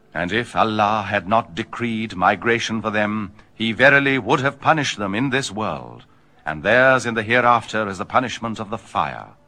And if Allah had not decreed migration for them, he verily would have punished them in this world, and theirs in the hereafter is the punishment of the fire.